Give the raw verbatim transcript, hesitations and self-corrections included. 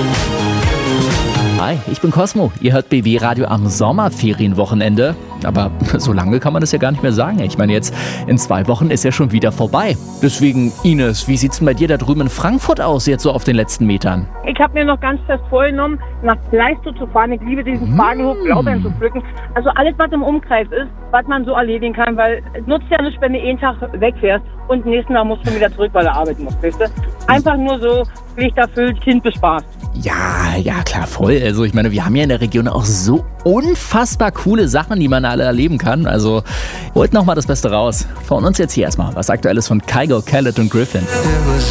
Hi, ich bin Cosmo. Ihr hört B W Radio am Sommerferienwochenende. Aber so lange kann man das ja gar nicht mehr sagen. Ich meine, jetzt in zwei Wochen ist ja schon wieder vorbei. Deswegen, Ines, wie sieht's denn bei dir da drüben in Frankfurt aus, jetzt so auf den letzten Metern? Ich habe mir noch ganz fest vorgenommen, nach Pleistow zu fahren. Ich liebe diesen Spargelhof, Blaubeeren zu pflücken. Also alles, was im Umkreis ist, was man so erledigen kann, weil es nutzt ja nicht, wenn du einen Tag wegfährst und nächsten Tag musst du wieder zurück, weil du arbeiten musst, weißt du? Einfach nur so, Pflicht erfüllt, Kind bespaßt. Ja, ja, klar, voll. Also ich meine, wir haben ja in der Region auch so unfassbar coole Sachen, die man alle erleben kann. Also holt nochmal das Beste raus. Von uns jetzt hier erstmal was Aktuelles von Kygo, Khaled und Griffin. It was